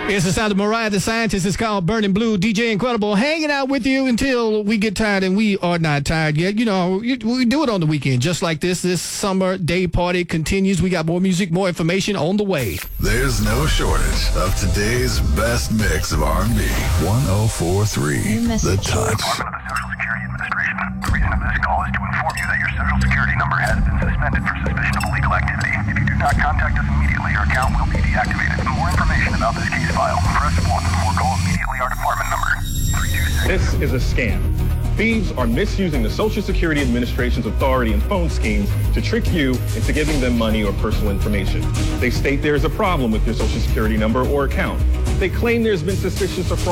It's the sound of Mariah the Scientist. It's called Burning Blue. DJ Incredible hanging out with you until we get tired, and we are not tired yet. You know, we do it on the weekend just like this. This summer day party continues. We got more music, more information on the way. There's no shortage of today's best mix of R&B. 104.3 The Touch. Department of the Social Security Administration. The reason of this call is to inform you that your Social Security number has been suspended for suspicion of illegal activity. If you do not contact us immediately, your account will be deactivated. For more information about this case file, press 1 or call immediately our department number 326. This is a scam. Thieves are misusing the Social Security Administration's authority and phone schemes to trick you into giving them money or personal information. They state there is a problem with your Social Security number or account. They claim there's been suspicious of fraud.